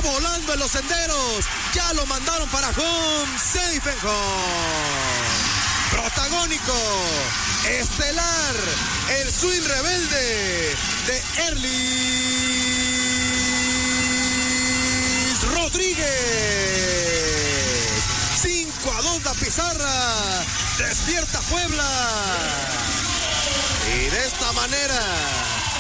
volando en los senderos. Ya lo mandaron para home, safe and home. Protagónico, estelar, el swing rebelde de Erlis Rodríguez. 5-2 la pizarra. Despierta Puebla. Y de esta manera